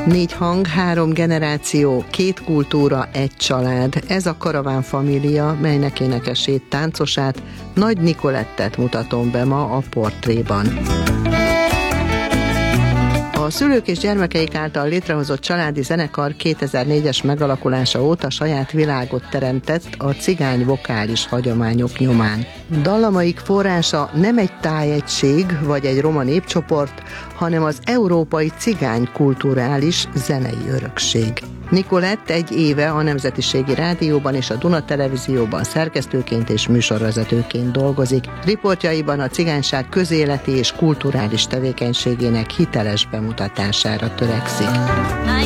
4 hang, 3 generáció, 2 kultúra, 1 család. Ez a Karaván família, melynek énekesét, táncosát, Nagy Nicolettet mutatom be ma a portréban. A szülők és gyermekeik által létrehozott családi zenekar 2004-es megalakulása óta saját világot teremtett a cigány vokális hagyományok nyomán. Dallamaik forrása nem egy tájegység vagy egy roma népcsoport, hanem az európai cigány kulturális zenei örökség. Nicolett egy éve a Nemzetiségi Rádióban és a Duna Televízióban szerkesztőként és műsorvezetőként dolgozik. Riportjaiban a cigányság közéleti és kulturális tevékenységének hiteles bemutatására törekszik.